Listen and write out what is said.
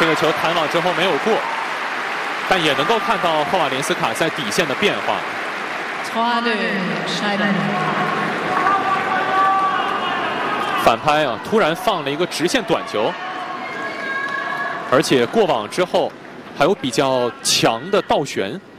这个球弹网之后没有过，但也能够看到霍瓦连斯卡在底线的变化。反拍啊，突然放了一个直线短球，而且过网之后还有比较强的倒旋。